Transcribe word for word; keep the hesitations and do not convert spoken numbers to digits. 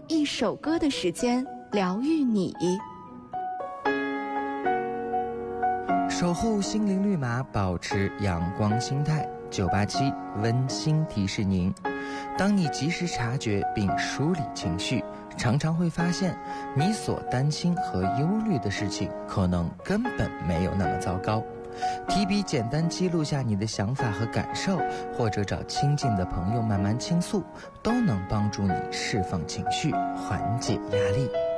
一首歌的时间疗愈你。 守护心灵绿码，保持阳光心态。九八七温馨提示您，当你及时察觉并梳理情绪，常常会发现你所担心和忧虑的事情可能根本没有那么糟糕。提笔简单记录下你的想法和感受，或者找亲近的朋友慢慢倾诉，都能帮助你释放情绪，缓解压力。